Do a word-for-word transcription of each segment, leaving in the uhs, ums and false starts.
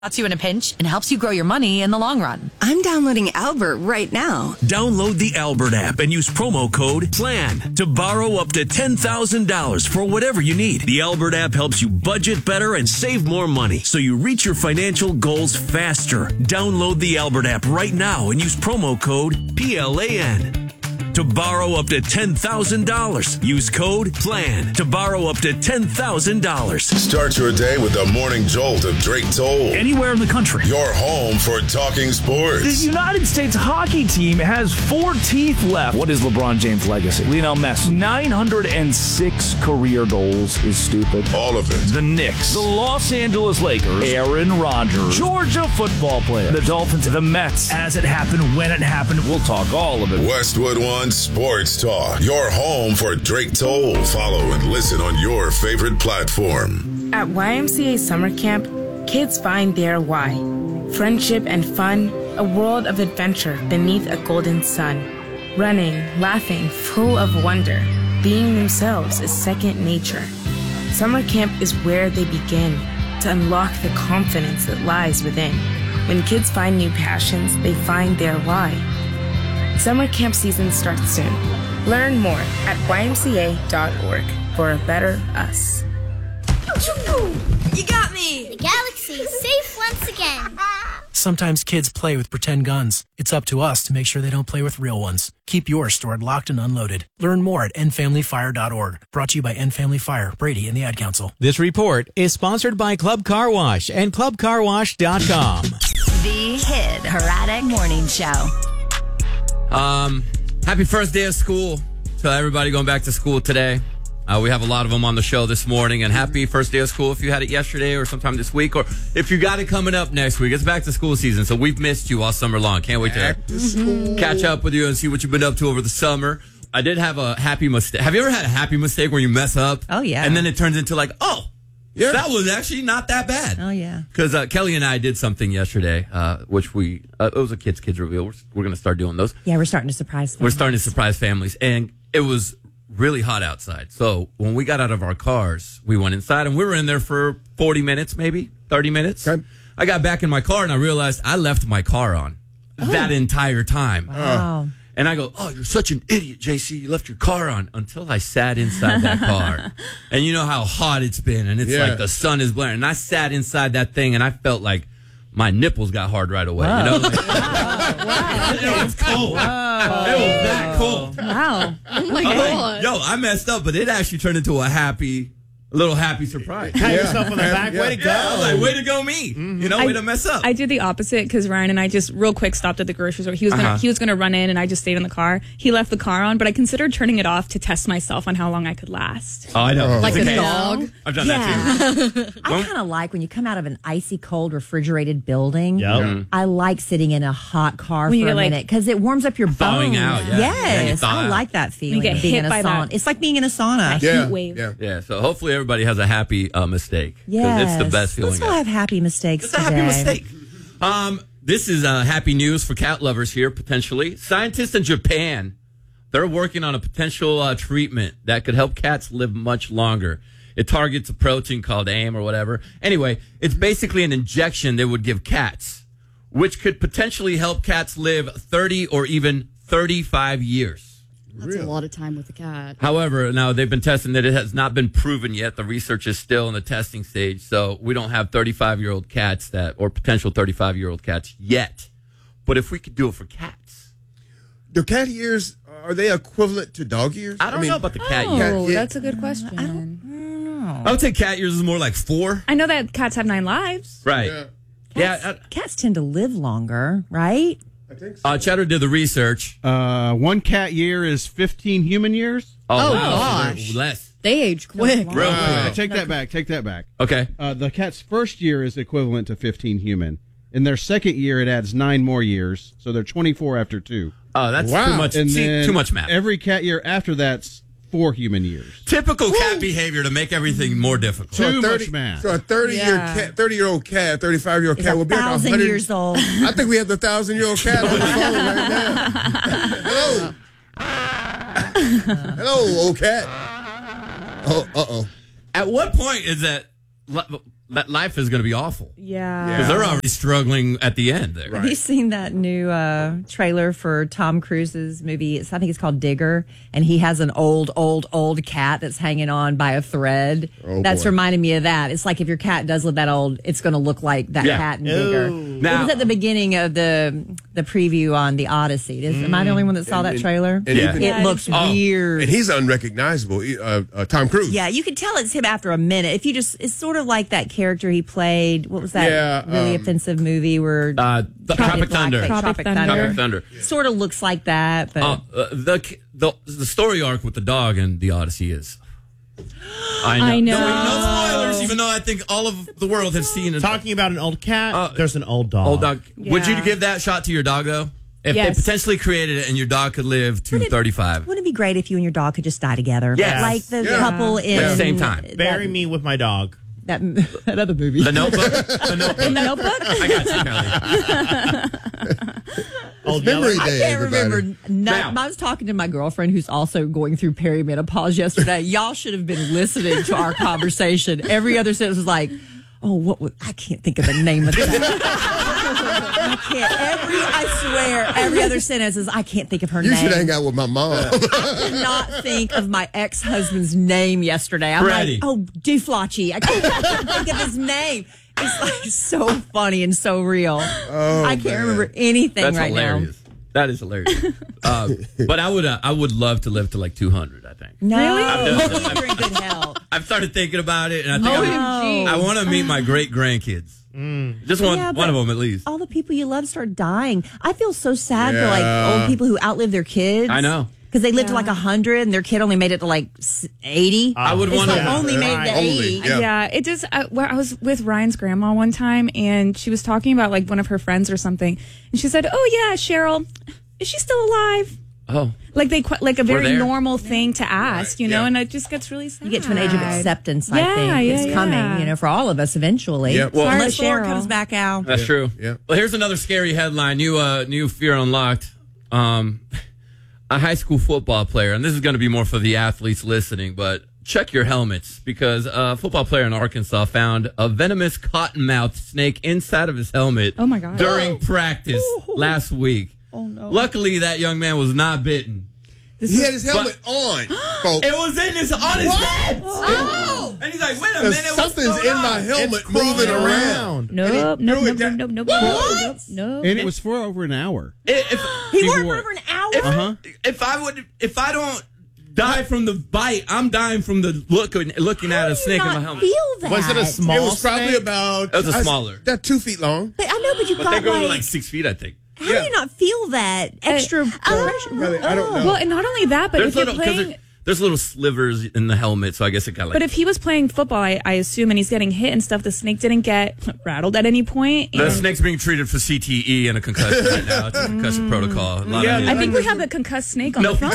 Got you in a pinch and helps you grow your money in the long run. I'm downloading Albert right now. Download the Albert app and use promo code PLAN to borrow up to ten thousand dollars for whatever you need. The Albert app helps you budget better and save more money so you reach your financial goals faster. Download the Albert app right now and use promo code PLAN to borrow up to ten thousand dollars. Use code PLAN to borrow up to ten thousand dollars. Start your day with the morning jolt of Drake Toll. Anywhere in the country. Your home for talking sports. The United States hockey team has four teeth left. What is LeBron James' legacy? Lionel Messi. nine hundred six career goals is stupid. All of it. The Knicks. The Los Angeles Lakers. Aaron Rodgers. Georgia football player. The Dolphins. The Mets. As it happened, when it happened, we'll talk all of it. Westwood One Sports Talk. Your home for Drake Toll. Follow and listen on your favorite platform. At Y M C A Summer Camp, kids find their why. Friendship and fun, a world of adventure beneath a golden sun. Running, laughing, full of wonder. Being themselves is second nature. Summer camp is where they begin to unlock the confidence that lies within. When kids find new passions, they find their why. Summer camp season starts soon. Learn more at Y M C A dot org for a better us. You got me! The galaxy is safe once again. Sometimes kids play with pretend guns. It's up to us to make sure they don't play with real ones. Keep yours stored locked and unloaded. Learn more at end family fire dot org. Brought to you by End Family Fire, Brady, and the Ad Council. This report is sponsored by Club Car Wash and club car wash dot com. The Kid Herodic Morning Show. Um, happy first day of school to everybody going back to school today. Uh, we have a lot of them on the show this morning, and happy first day of school if you had it yesterday or sometime this week, or if you got it coming up next week. It's back to school season, so we've missed you all summer long. Can't wait to mm-hmm. catch up with you and see what you've been up to over the summer. I did have a happy mistake. Have you ever had a happy mistake where you mess up? Oh, yeah. And then it turns into like, oh, yeah, that was actually not that bad. Oh, yeah. Because uh, Kelly and I did something yesterday, uh, which we, uh, it was a kids' kids reveal. We're, we're going to start doing those. Yeah, we're starting to surprise families. We're starting to surprise families. And it was really hot outside. So when we got out of our cars, we went inside and we were in there for forty minutes, maybe thirty minutes. Okay. I got back in my car and I realized I left my car on oh. that entire time. Wow. And I go, oh, you're such an idiot, J C. You left your car on, until I sat inside that car. And you know how hot it's been. And it's yeah. like the sun is blaring. And I sat inside that thing and I felt like my nipples got hard right away. Wow. You know? Like, wow. Wow. It was cold. Wow. It was that cold. Wow. Oh, my I'm God. like, yo, I messed up, but it actually turned into a happy... A little happy surprise. Pat yeah. yourself on the back. Yeah. Way to go. Yeah, I was like, way to go me. Mm-hmm. You know, I, way to mess up. I did the opposite because Ryan and I just real quick stopped at the grocery store. He was gonna uh-huh. he was gonna run in and I just stayed in the car. He left the car on, but I considered turning it off to test myself on how long I could last. Oh, I know. Like a a dog. I've done yeah. that too. I kind of like when you come out of an icy cold refrigerated building. Yep. Mm-hmm. I like sitting in a hot car when for a like, minute because it warms up your bones. Thawing out, yeah. Yes, yeah, I out. like that feeling. You get of being hit in a by sauna. that. It's like being in a sauna. Yeah. Heat wave. Yeah. yeah. So hopefully everybody has a happy uh, mistake. Yes. It's the best feeling. Let's all have happy mistakes It's a today. happy mistake. Um, this is uh, happy news for cat lovers here, potentially. Scientists in Japan, they're working on a potential uh, treatment that could help cats live much longer. It targets a protein called A I M or whatever. Anyway, it's basically an injection they would give cats, which could potentially help cats live thirty or even thirty-five years. That's really? a lot of time with a cat. However, now they've been testing that it has not been proven yet. The research is still in the testing stage, so we don't have thirty-five-year-old cats that, or potential thirty-five-year-old cats yet. But if we could do it for cats. Do cat ears, are they equivalent to dog ears? I don't I mean, know about the cat oh, ears. Oh, that's a good question. I don't, I don't know. I would say cat ears is more like four. I know that cats have nine lives. Right. Yeah. Cats, yeah uh, cats tend to live longer, right? I think so. Uh, Cheddar did the research. Uh, one cat year is fifteen human years. Oh, oh wow. gosh. Less. They age quick. Real Uh, quick. take that back. Take that back. Okay. Uh, the cat's first year is equivalent to fifteen human. In their second year, it adds nine more years, so they're twenty-four after two. Oh, that's Wow. too much. And See, then too much math. Every cat year after that's four human years. Typical cat behavior to make everything more difficult. So Too a thirty, much math. So a thirty-year Yeah. cat, thirty-year-old cat, thirty-five-year-old It's cat a will be like thousand one hundred years old. I think we have the thousand-year-old cat on the phone right now. Hello. Hello, old cat. Oh, uh-oh. At what point is that, that life is going to be awful. Yeah. Because they're already struggling at the end there. Have you seen that new uh, trailer for Tom Cruise's movie? It's, I think it's called Digger, and he has an old, old, old cat that's hanging on by a thread. Oh, that's boy. reminding me of that. It's like if your cat does live that old, it's going to look like that Yeah. cat in Digger. Now- it was at the beginning of the the preview on the Odyssey. Is, Am I the only one that saw And- that and- trailer? and Yeah. even- It looks Oh, weird. And he's unrecognizable. Uh, uh, Tom Cruise. Yeah, you can tell it's him after a minute. If you just, it's sort of like that character he played. What was that Yeah, really um, offensive movie where Uh, the Tropic Thunder. Tropic, Tropic Thunder. Thunder. Tropic Thunder. Sort of looks like that, but Uh, uh, the, the the story arc with the dog in the Odyssey is. I know. I know. No, no spoilers, even though I think all of the world has seen it. Talking about an old cat, Uh, there's an old dog. Old dog. Would you Yeah. give that shot to your dog though? If Yes. they potentially created it and your dog could live to thirty-five. wouldn't it be great if you and your dog could just die together? Yes. Like the Yeah. couple in At the same time. that- Bury me with my dog. That, that other movie. The Notebook? The Notebook. In the Notebook? I got you, Kelly. Old Memory Yeller. I Day, can't everybody. remember. Not, Now- I was talking to my girlfriend who's also going through perimenopause yesterday. Y'all should have been listening to our conversation. Every other sentence was like, oh, what was, I can't think of the name of that. I can't. Every, I swear, every other sentence is, I can't think of her You name. should hang out with my mom. I could not think of my ex-husband's name yesterday. I'm Freddie. like, oh, Duflachi. I can't think of his name. It's like so funny and so real. Oh, I can't man. remember anything That's right hilarious. That is hilarious. uh, but I would, uh, I would love to live to like two hundred. I think. now. No, I'm done. you're in good health. I've started thinking about it, and I think O I, M G. I want to meet my great grandkids. Just one, Yeah, one of but them at least. All the people you love start dying. I feel so sad for Yeah. like old people who outlive their kids. I know. Because they lived to Yeah. like one hundred and their kid only made it to like eighty. I would It's want like to. only made it to Only, eighty. yeah. Yeah, it just. Uh, where I was with Ryan's grandma one time, and she was talking about like one of her friends or something, and she said, "Oh yeah, Cheryl, is she still alive?" Oh, Like they qu- like a We're very there. normal thing to ask, you know, yeah. and it just gets really sad. You get to an age of acceptance, I Yeah, think. yeah, it's yeah. coming, you know, for all of us eventually. Yeah. Well- Unless Sorry, Lord Cheryl. comes back out. that's true. Yeah. Well, here's another scary headline. New, uh, new Fear Unlocked. Um, a high school football player, and this is going to be more for the athletes listening, but check your helmets because a football player in Arkansas found a venomous cottonmouth snake inside of his helmet. Oh, my God. During practice last week. Oh, no. Luckily, that young man was not bitten. He had his helmet on, folks. It was in his on his head. Oh! And he's like, wait a There's minute, what's something's going in on? my helmet It's crawling moving around. Nope, nope, threw nope, it nope, down. nope, nope, What? nope, nope. And it was for over an hour. If, He if- worked for over an hour? If, Uh-huh. if I would, if I don't die from the bite, I'm dying from the looking looking at a snake in my not helmet. feel that? Was it a small It was probably snake? about. It was a I- smaller. That two feet long. But I know, but you But got they go like, to like six feet, I think. how do you not feel that extra pressure? Kelly, I don't know. Well, and not only that, but There's if you're little, 'cause playing. there- there's little slivers in the helmet, so I guess it got like. But if he was playing football, I, I assume, and he's getting hit and stuff, the snake didn't get rattled at any point. the and- snake's being treated for C T E and a concussion right now. It's a concussion protocol. A lot Yeah, of I think we have a concussed snake on No. the phone.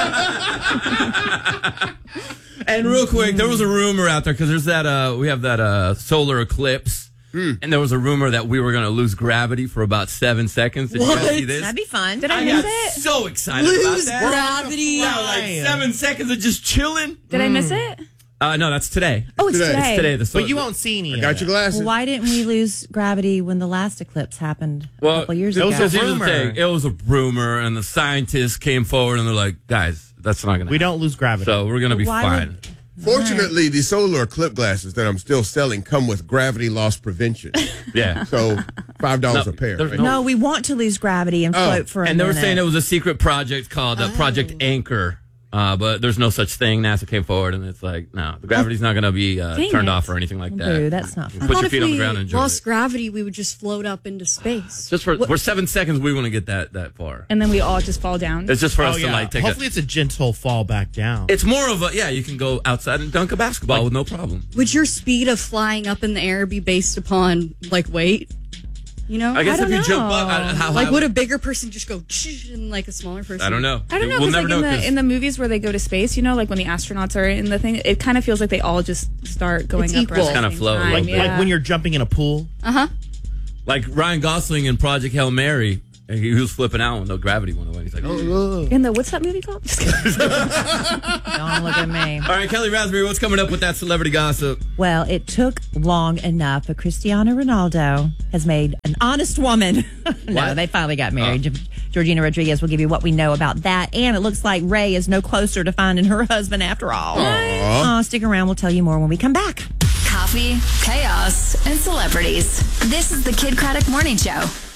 And real quick, there was a rumor out there because there's that uh we have that uh solar eclipse, and there was a rumor that we were going to lose gravity for about seven seconds. Did you guys see this? That'd be fun. Did I, I miss got it? so excited Lose about that. gravity. Yeah, like seven seconds of just chilling. Did I miss it? Uh, no, that's today. Oh, it's Today. today. It's today. The But you won't see any. I of got it. your glasses. Well, why didn't we lose gravity when the last eclipse happened a Well, couple years it ago? was, here's the rumor. thing. It was a rumor, and the scientists came forward and they're like, guys, that's not going to We happen. don't lose gravity. So we're going to be Why fine. would- Fortunately, the solar eclipse glasses that I'm still selling come with gravity loss prevention. Yeah. So five dollars No, a pair. there's right? No, we want to lose gravity and Oh. float for a And they were minute. saying it was a secret project called uh, Project Anchor. Uh, but there's no such thing. NASA came forward and it's like, no, the gravity's not going to be uh, Dang turned it. off or anything like that. Boo, that's not You fun. Put I your thought feet if on the we ground and enjoy lost it. gravity, we would just float up into space. Just for, What- for seven seconds, we want to get that that far. And then we all just fall down. It's just for Oh, us to yeah. like take Hopefully, a. it's a gentle fall back down. It's more of a yeah. You can go outside and dunk a basketball with no problem. Would your speed of flying up in the air be based upon like weight? You know, I guess I if you don't jump know. up, I, how like high- would a bigger person just go and like a smaller person? I don't know. I don't know, We'll because never like in know. the 'cause- in the movies where they go to space, you know, like when the astronauts are in the thing, it kind of feels like they all just start going It's up. equal. around the Kinda same flow, time, like- like, yeah. like when you're jumping in a pool. Uh huh. like Ryan Gosling in Project Hail Mary, He was flipping out when the gravity went away. He's like, oh, In the what's that movie called? Just kidding. Don't look at me. All right, Kelly Raspberry, what's coming up with that celebrity gossip? Well, it took long enough, but Cristiano Ronaldo has made an honest woman. no, What? they finally got married. Georgina Rodriguez will give you what we know about that. And it looks like Ray is no closer to finding her husband after all. Aw, stick around. We'll tell you more when we come back. Coffee, chaos, and celebrities. This is the Kid Craddock Morning Show.